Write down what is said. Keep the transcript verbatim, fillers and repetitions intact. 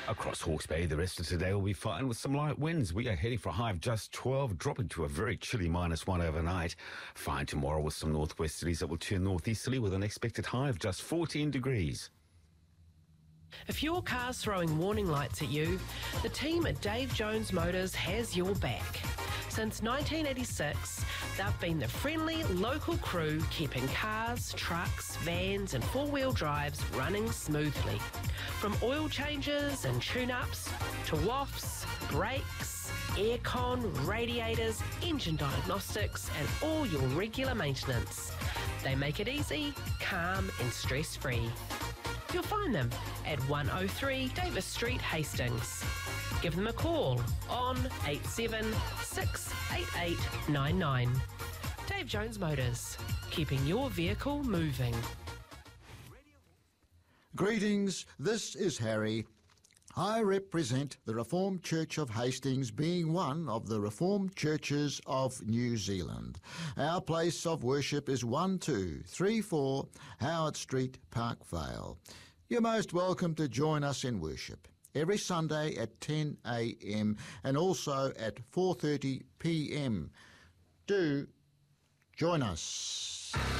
Across Hawke's Bay, the rest of today will be fine with some light winds. We are heading for a high of just twelve, dropping to a very chilly minus one overnight. Fine tomorrow with some northwesterlies that will turn northeasterly with an expected high of just fourteen degrees. If your car's throwing warning lights at you, the team at Dave Jones Motors has your back. Since nineteen eighty-six, they've been the friendly local crew keeping cars, trucks, vans and four-wheel drives running smoothly. From oil changes and tune-ups to wafts, brakes, aircon, radiators, engine diagnostics and all your regular maintenance. They make it easy, calm and stress-free. You'll find them at one oh three Davis Street, Hastings. Give them a call on eight seven six eight eight nine nine. Dave Jones Motors, keeping your vehicle moving. Greetings, this is Harry. I represent the Reformed Church of Hastings, being one of the Reformed churches of New Zealand. Our place of worship is one two three four Howard Street, Parkvale. You're most welcome to join us in worship every Sunday at ten a m and also at four thirty p m. Do join us.